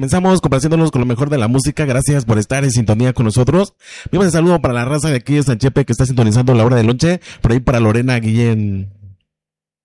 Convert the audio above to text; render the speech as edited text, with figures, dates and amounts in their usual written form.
comenzamos complaciéndonos con lo mejor de la música. Gracias por estar en sintonía con nosotros. Vimos el saludo para la raza de aquí de San Chepe que está sintonizando la hora del lonche. Por ahí para Lorena Guillén